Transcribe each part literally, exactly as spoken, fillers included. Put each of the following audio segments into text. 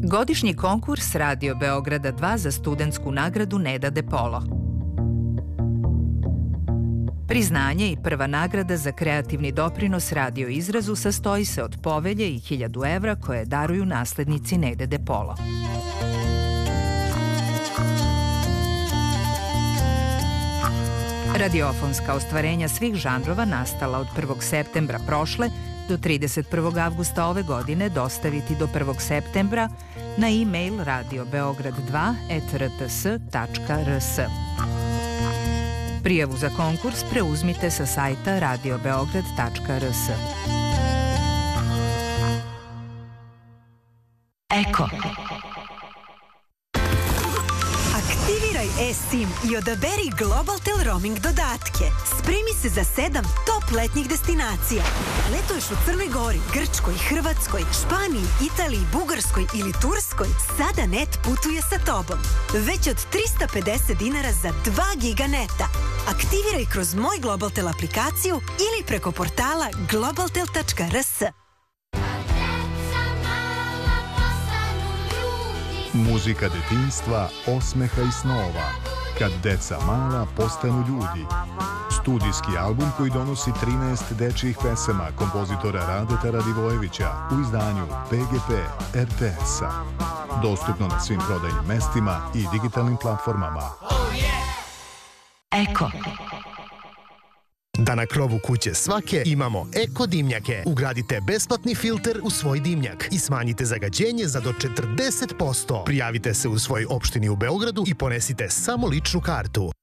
Godišnji konkurs Radio Beograda dva za studentsku nagradu Neda De Polo. Priznanje i prva nagrada za kreativni doprinos radio izrazu sastoji se od povelje i hiljadu evra koje daruju naslednici Nede De Polo. Radiofonska ostvarenja svih žanrova nastala od prvog septembra prošle do trideset prvog avgusta ove godine dostaviti do prvog septembra na e-mail radio beograd dva et r t s tačka r s. Prijavu za konkurs preuzmite sa sajta radio beograd tačka r s. Eko. Aktiviraj e-SIM i odaberi Globaltel roaming dodatke. Spremi se za sedam top letnjih destinacija. Letuješ u Crnoj Gori, Grčkoj, Hrvatskoj, Španiji, Italiji, Bugarskoj ili Turskoj? Sada net putuje sa tobom. Već od trista pedeset dinara za dva giga neta. Aktiviraj kroz Moj Globaltel aplikaciju ili preko portala globaltel tačka r s. Muzika detinjstva, osmeha i snova. Kad deca mala postanu ljudi. Studijski album koji donosi trinaest dečijih pesama kompozitora Radeta Radivojevića u izdanju P G P R T S-a. Dostupno na svim prodajnim mestima i digitalnim platformama. Eko. Da na krovu kuće svake imamo eko dimnjake. Ugradite besplatni filter u svoj dimnjak i smanjite zagađenje za do četrdeset posto. Prijavite se u svojoj opštini u Beogradu i ponesite samo ličnu kartu.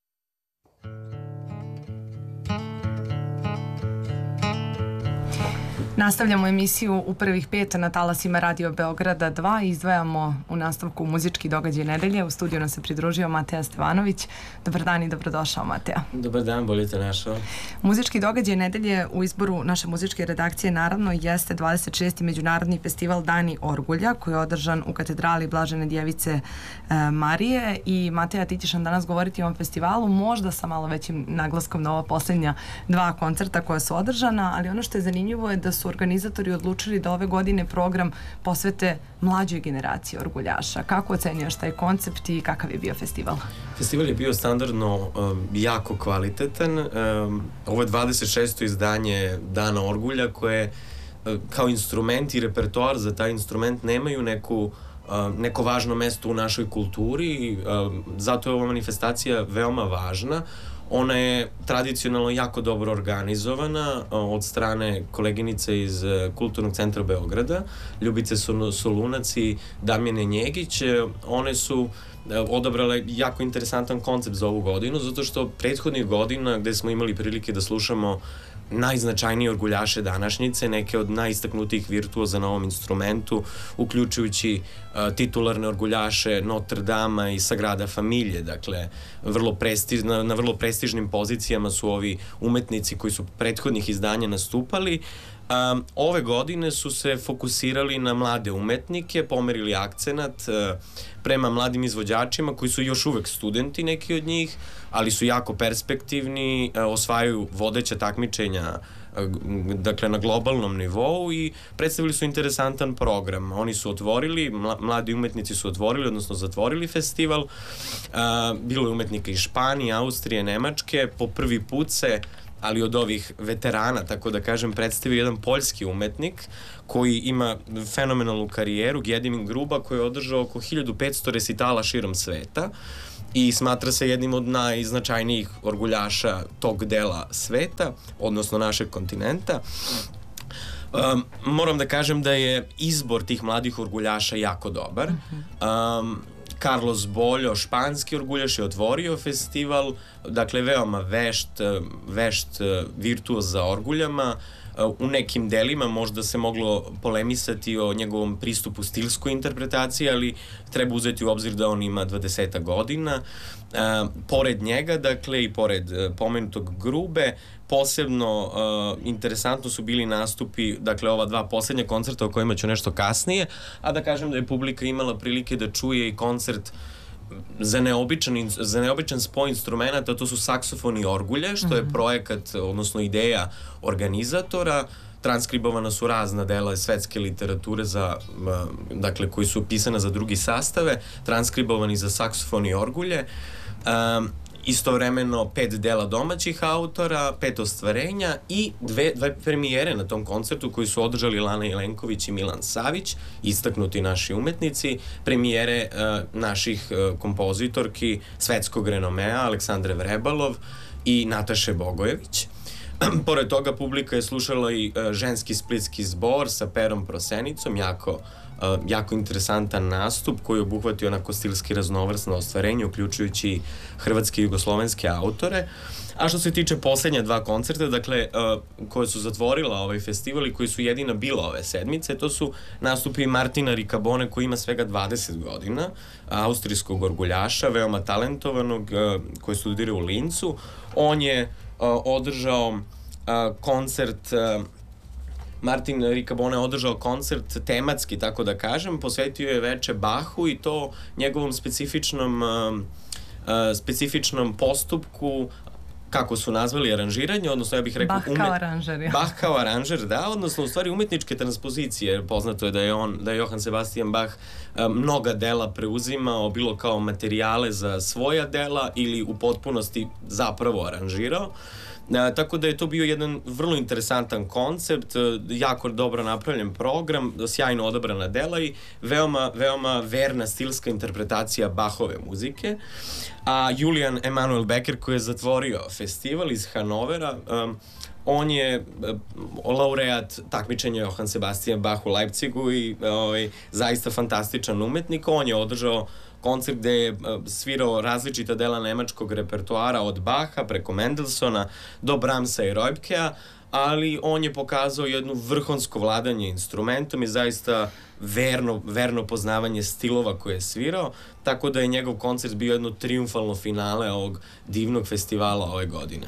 Nastavljamo emisiju u prvih pet na talasima Radio Beograda dva i izdvajamo u nastavku muzički događaj nedelje. U studiju nam se pridružio Mateja Stevanović. Dobar dan i dobrodošao, Mateja. Dobar dan, bolje te našao. Muzički događaj nedelje u izboru naše muzičke redakcije naravno jeste dvadeset šesti Međunarodni festival Dani Orgulja koji je održan u katedrali Blažene Djevice e, Marije. I Mateja, ti ćeš nam danas govoriti o ovom festivalu, možda sa malo većim naglaskom na ova posljednja dva koncerta koja su održana, ali ono što je zanimljivo je da su organizatori odlučili da ove godine program posvete mlađoj generaciji orguljaša. Kako ocenjuješ taj koncept i kakav je bio festival? Festival je bio standardno um, jako kvalitetan. Um, ovo je dvadeset šesto izdanje Dana Orgulja koje uh, kao instrument i repertoar za taj instrument nemaju neku Uh, neko važno mesto u našoj kulturi, uh, zato je ova manifestacija veoma važna. Ona je tradicionalno jako dobro organizovana uh, od strane koleginice iz uh, Kulturnog centra Beograda, Ljubice Solunac i Damjane Njegić. Uh, one su uh, odabrale jako interesantan koncept za ovu godinu, zato što prethodnih godina gde smo imali prilike da slušamo najznačajnije orguljaše današnjice, neke od najistaknutijih virtuoza na ovom instrumentu, uključujući uh, titularne orguljaše Notre Dama i Sagrada Familije. Dakle, vrlo prestiž, na, na vrlo prestižnim pozicijama su ovi umetnici koji su prethodnih izdanja nastupali. Um, ove godine su se fokusirali na mlade umetnike, pomerili akcenat uh, prema mladim izvođačima koji su još uvek studenti, neki od njih, ali su jako perspektivni, uh, osvajaju vodeća takmičenja uh, dakle na globalnom nivou i predstavili su interesantan program. Oni su otvorili, mla, mladi umetnici su otvorili, odnosno zatvorili festival. Uh, bilo je umetnika iz Španije, Austrije, Nemačke. Po prvi put se, ali od ovih veterana, tako da kažem, predstavio jedan poljski umetnik koji ima fenomenalnu karijeru, Gedimir Gruba, koji je održao oko hiljadu petsto resitala širom sveta i smatra se jednim od najznačajnijih orguljaša tog dela sveta, odnosno našeg kontinenta. Um, moram da kažem da je izbor tih mladih orguljaša jako dobar. Um, Carlos Boljo, španski orguljaš, je otvorio festival, dakle veoma vešt, vešt virtuoz za orguljama. U nekim delima možda se moglo polemisati o njegovom pristupu stilskoj interpretaciji, ali treba uzeti u obzir da on ima dvadeset godina. Uh, pored njega, dakle, i pored uh, pomenutog Grube, posebno uh, interesantno su bili nastupi, dakle, ova dva poslednja koncerta o kojima ću nešto kasnije, a da kažem da je publika imala prilike da čuje i koncert za neobičan, za neobičan spoj instrumenta, to su saksofon i orgulje, što je projekat, odnosno ideja organizatora. transkribovana su razna dela svetske literature za, dakle, koji su pisana za drugi sastave, transkribovani za saksofon i orgulje. Um, istovremeno pet dela domaćih autora, pet ostvarenja i dve, dve premijere na tom koncertu koji su održali Lana Jelenković i Milan Savić, istaknuti naši umetnici, premijere uh, naših uh, kompozitorki svetskog renomea Aleksandre Vrebalov i Nataše Bogojević. Pored toga, publika je slušala i uh, ženski splitski zbor sa Perom Prosenicom, jako Uh, jako interesantan nastup koji je obuhvatio onako stilski raznovrsno ostvarenje, uključujući hrvatske i jugoslovenske autore. A što se tiče poslednja dva koncerta, dakle, uh, koje su zatvorila ovaj festival i koji su jedina bila ove sedmice, to su nastupi Martina Ricabone, koji ima svega dvadeset godina, austrijskog orguljaša, veoma talentovanog, uh, koji studira u Lincu. On je uh, održao uh, koncert uh, Martin Ricabone održao koncert tematski, tako da kažem, posvetio je veče Bachu i to njegovom specifičnom, uh, uh, specifičnom postupku, kako su nazvali, aranžiranje, odnosno ja bih rekao... Bach kao aranžer, ja. Bach kao aranžer, da, odnosno u stvari umetničke transpozicije. Poznato je da je on, da je Johann Sebastian Bach uh, mnoga dela preuzimao, bilo kao materijale za svoja dela ili u potpunosti zapravo aranžirao. E, tako da je to bio jedan vrlo interesantan koncept, jako dobro napravljen program, sjajno odabrana dela i veoma, veoma verna stilska interpretacija Bachove muzike. A Julian Emanuel Becker, koji je zatvorio festival iz Hanovera, um, on je uh, laureat takmičenja Johann Sebastian Bach u Leipzigu i uh, zaista fantastičan umetnik. On je održao koncert gde je svirao različita dela nemačkog repertoara od Bacha preko Mendelssohna do Brahmsa i Reubkea, ali on je pokazao jednu vrhunsko vladanje instrumentom i zaista verno, verno poznavanje stilova koje je svirao, tako da je njegov koncert bio jedno triumfalno finale ovog divnog festivala ove godine.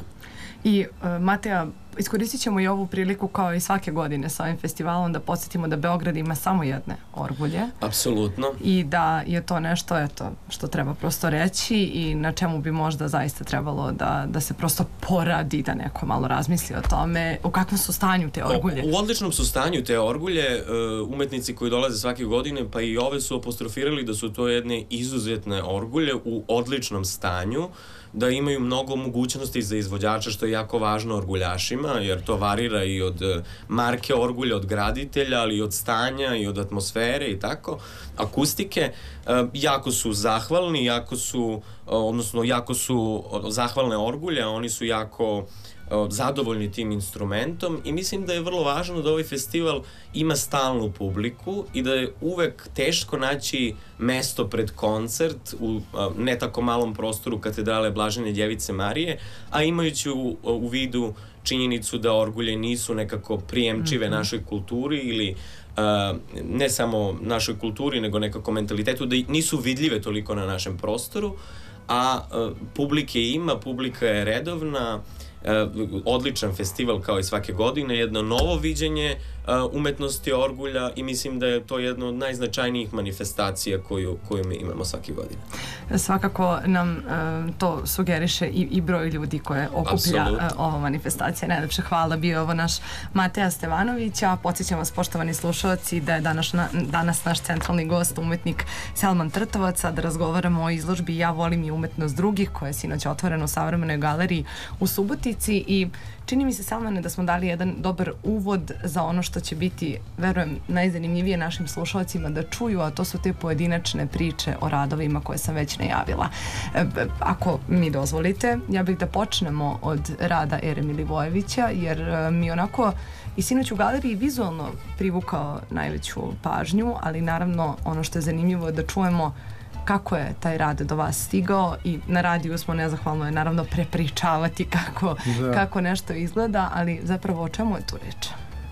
I uh, Mateja, iskoristit ćemo i ovu priliku kao i svake godine sa ovim festivalom da podsjetimo da Beograd ima samo jedne orgulje. Apsolutno. I da je to nešto eto, što treba prosto reći i na čemu bi možda zaista trebalo da, da se prosto poradi, da neko malo razmisli o tome. U kakvom su stanju te orgulje? O, u odličnom su stanju te orgulje. Uh, umetnici koji dolaze svake godine, pa i ove su apostrofirali da su to jedne izuzetne orgulje u odličnom stanju, da imaju mnogo mogućnosti za izvođača, što je jako važno orguljašima, jer to varira i od marke orgulja, od graditelja, ali i od stanja i od atmosfere i tako, akustike. Jako su zahvalni, jako su, odnosno jako su zahvalne orgulje, oni su jako zadovoljni tim instrumentom i mislim da je vrlo važno da ovaj festival ima stalnu publiku i da je uvek teško naći mesto pred koncert u ne tako malom prostoru katedrale Blažene Djevice Marije, a imajući u, u vidu činjenicu da orgulje nisu nekako prijemčive mm-hmm. našoj kulturi ili uh, ne samo našoj kulturi nego nekako mentalitetu, da nisu vidljive toliko na našem prostoru, a uh, publike ima, publika je redovna. Uh, odličan festival kao i svake godine, jedno novo viđenje uh, umetnosti orgulja i mislim da je to jedno od najznačajnijih manifestacija koju, koju mi imamo svake godine. Svakako nam uh, to sugeriše i, i broj ljudi koje okuplja uh, ova manifestacija. Najlepše hvala, bio ovo naš Mateja Stevanović, a podsjećam vas, poštovani slušalci, da je danas, na, danas naš centralni gost umetnik Selman Trtovac, a da razgovaramo o izložbi Ja volim i umetnost drugih, koja je sinoć otvorena u Savremenoj galeriji u Subotici. I čini mi se, Selmane, da smo dali jedan dobar uvod za ono što će biti, verujem, najzanimljivije našim slušalcima da čuju, a to su te pojedinačne priče o radovima koje sam već najavila. E, ako mi dozvolite, ja bih da počnemo od rada Ere Milivojevića, jer e, mi onako i sinoć u galeriji vizualno privukao najveću pažnju, ali naravno ono što je zanimljivo je da čujemo kako je taj rad do vas stigao i na radiju smo nezahvalno je naravno prepričavati kako, kako nešto izgleda, ali zapravo o čemu je tu reč?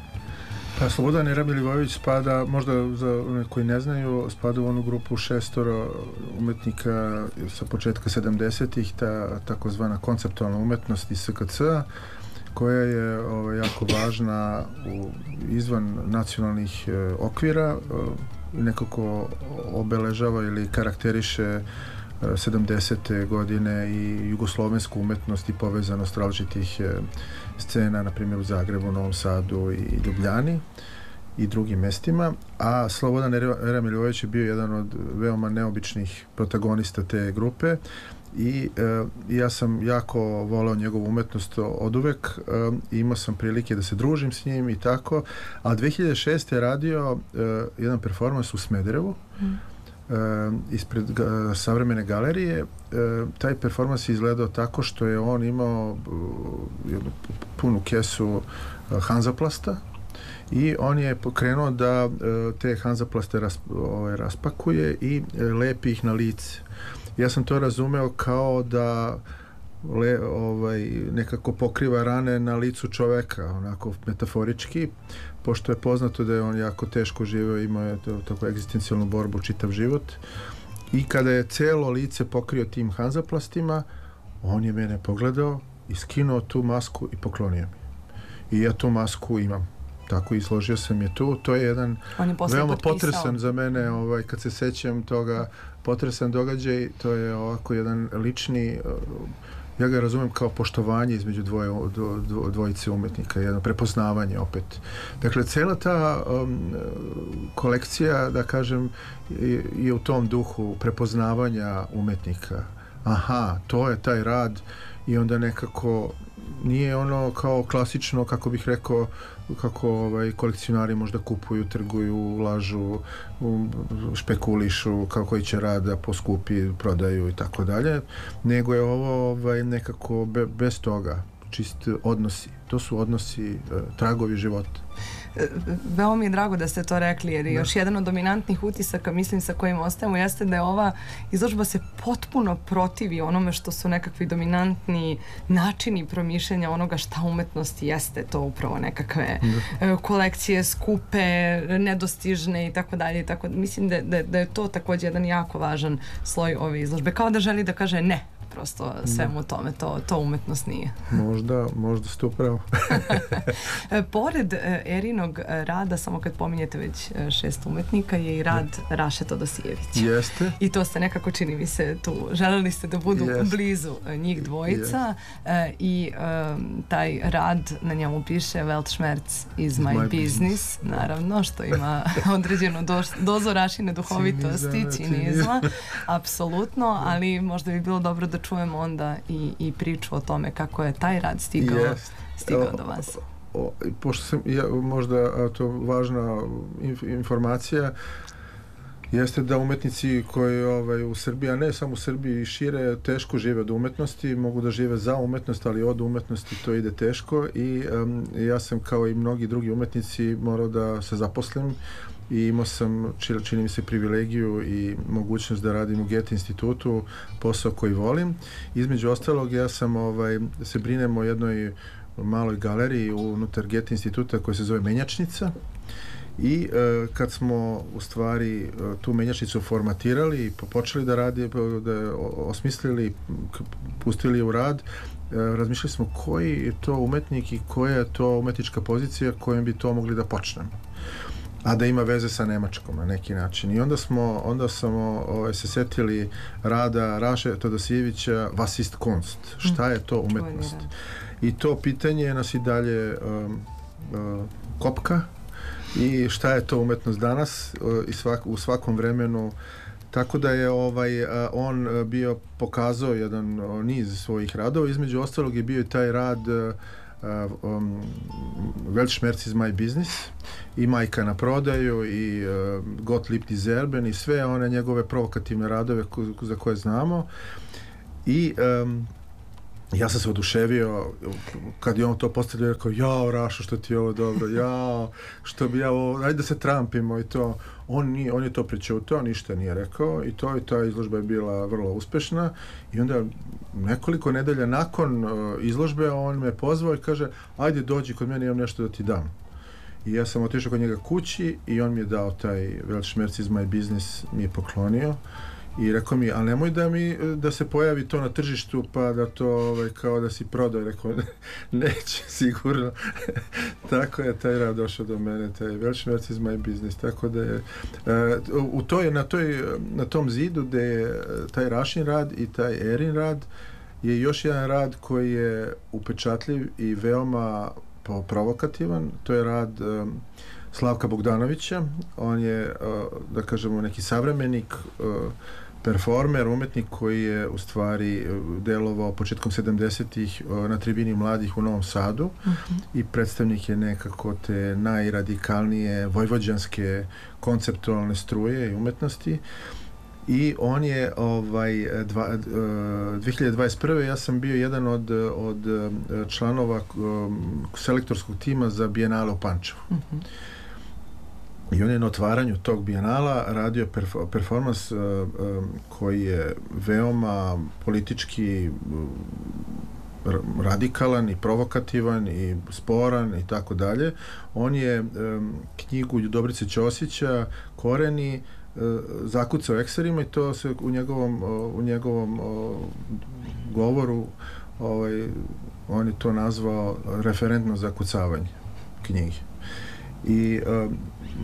Pa Slobodan Era Milivojević spada, možda za one koji ne znaju, spada u onu grupu šestoro umetnika sa početka sedamdesetih, ta takozvana konceptualna umetnost iz S K C-a, koja je ovaj, jako važna u, izvan nacionalnih e, okvira, e, nekako obeležava ili karakteriše sedamdesete godine i jugoslovensku umetnost i povezanost različitih scena, na primjer u Zagrebu, Novom Sadu i Ljubljani i drugim mestima, a Slobodan Era Miljojević je bio jedan od veoma neobičnih protagonista te grupe i e, ja sam jako voleo njegovu umetnost od uvek, e, imao sam prilike da se družim s njim i tako, a dve hiljade šeste je radio e, jedan performans u Smederevu, mm. e, ispred ga, savremene galerije. E, taj performans je izgledao tako što je on imao e, jednu punu kesu e, Hanzaplasta i on je pokrenuo da e, te Hanzaplaste ras, ovaj, raspakuje i e, lepi ih na lice. Ja sam to razumeo kao da le, ovaj, nekako pokriva rane na licu čoveka, onako metaforički, pošto je poznato da je on jako teško živeo, imao je tako egzistencijalnu borbu čitav život. I kada je celo lice pokrio tim Hanzaplastima, on je mene pogledao i skinuo tu masku i poklonio mi. I ja tu masku imam. Tako, izložio sam je tu. To je jedan je veoma potresan za mene, ovaj, kad se sećam toga, potresan događaj. To je ovako jedan lični, ja ga razumem kao poštovanje između dvoje, dvo, dvojice umetnika, jedno prepoznavanje opet. Dakle, cela ta um, kolekcija, da kažem, je, je u tom duhu prepoznavanja umetnika. Aha, to je taj rad i onda nekako nije ono kao klasično, kako bih rekao, kako ovaj, kolekcionari možda kupuju, trguju, lažu, špekulišu kako će rad da poskupi, prodaju i tako dalje, nego je ovo ovaj, nekako be, bez toga, čist odnosi. To su odnosi, tragovi života. Veoma mi je drago da ste to rekli, jer da. Još jedan od dominantnih utisaka, mislim, sa kojim ostajemo, jeste da je ova izložba se potpuno protivi onome što su nekakvi dominantni načini promišljanja onoga šta umetnost jeste, to upravo nekakve da. kolekcije skupe, nedostižne i tako dalje. Tako, mislim da, da, da je to također jedan jako važan sloj ove izložbe. Kao da želi da kaže ne, prosto svemu tome, to, to umetnost nije. Možda, možda ste upravo. Pored Erinog rada, samo kad pominjete već šest umetnika, je i rad Raše Todosijevića. Jeste. I to ste nekako, čini mi se, tu. Želeli ste da budu Jeste. blizu njih dvojica e, i um, taj rad, na njemu piše Weltschmerz is my, my business, business, naravno, što ima određenu do, dozu Rašine duhovitosti, cinizma, apsolutno, ali možda bi bilo dobro da čujemo onda i, i priču o tome kako je taj rad stigao, yes. stigao o, do vas. O, o, pošto sam, ja, možda to važna inf, informacija, jeste da umetnici koji ovaj, u Srbiji, a ne samo u Srbiji i šire, teško žive od umetnosti, mogu da žive za umetnost, ali od umetnosti to ide teško i um, ja sam kao i mnogi drugi umetnici morao da se zaposlim i imao sam, čini mi se, privilegiju i mogućnost da radim u Goethe institutu, posao koji volim. Između ostalog, ja sam, ovaj, se brinem o jednoj maloj galeriji unutar Goethe instituta koja se zove Menjačnica i e, kad smo u stvari tu menjačnicu formatirali i počeli da radi, da osmislili, pustili u rad, e, razmišljali smo koji je to umetnik i koja je to umetnička pozicija kojom bi to mogli da počnemo, a da ima veze sa Nemačkom na neki način. I onda smo, onda smo ovaj, se setili rada Raše Todosijevića Was ist Kunst? Šta je to umetnost? I to pitanje nas i dalje um, uh, kopka i šta je to umetnost danas uh, i svak, u svakom vremenu. Tako da je ovaj, uh, on bio pokazao jedan uh, niz svojih radova. Između ostalog je bio i taj rad uh, Um, Weltschmerz is my business i Majka na prodaju i uh, Gott liebt die Serben i sve one njegove provokativne radove ko, za koje znamo i um, ja sam se oduševio kad je on to postavio, rekao, jao Rašo, što ti je ovo dobro, jao, što bi ja ovo, ajde da se trampimo i to. On, nije, on je to prećutao, ništa nije rekao i to i ta izložba je bila vrlo uspešna i onda nekoliko nedelja nakon uh, izložbe on me pozvao i kaže, ajde dođi kod mene, imam nešto da ti dam. I ja sam otišao kod njega kući i on mi je dao taj Weltschmerz is my business, mi je poklonio I rekao mi, ali nemoj da mi da se pojavi to na tržištu pa da to ovaj, kao da si prodao. Rekao, neće sigurno. Tako je taj rad došao do mene, taj Weltschmerz is my business. Tako da je uh, u toj, na, toj, na tom zidu gde je taj Rašin rad i taj Erin rad je još jedan rad koji je upečatljiv i veoma provokativan. To je rad um, Slavka Bogdanovića. On je, uh, da kažemo, neki savremenik, uh, performer, umetnik koji je u stvari delovao početkom sedamdesetih na tribini mladih u Novom Sadu uh-huh. i predstavnik je nekako te najradikalnije vojvođanske konceptualne struje i umetnosti. I on je ovaj dva, dve hiljade dvadeset prve ja sam bio jedan od, od članova um, selektorskog tima za Bijenale u Pančevu. Uh-huh. I on je na otvaranju tog bijenala radio perf- performans uh, um, koji je veoma politički uh, radikalan i provokativan i sporan i tako dalje. On je um, knjigu Ljudobrice Ćosića Koreni uh, zakucao ekserima i to se u njegovom, uh, u njegovom uh, govoru ovaj, on je to nazvao referentno zakucavanje knjige. I um,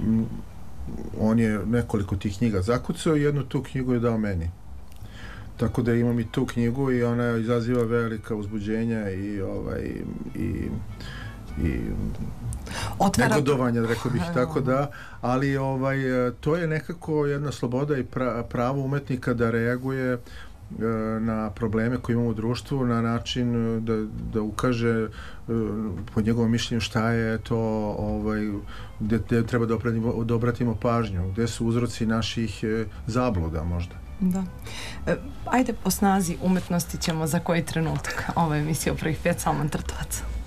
on je nekoliko tih knjiga zakucao i jednu tu knjigu je dao meni. Tako da imam i tu knjigu i ona izaziva velika uzbuđenja i ovaj i i Otvara... negodovanja, rekao bih tako da, ali ovaj to je nekako jedna sloboda i pra, pravo umetnika da reaguje na probleme koje imamo u društvu na način da, da ukaže po njegovom mišljenju šta je to ovaj, gde, gde treba da obratimo, da obratimo pažnju, gde su uzroci naših zabluda možda. Da. E, ajde po snazi umetnosti ćemo za koji trenutak ova emisija u prvih pet Salman Trtovac.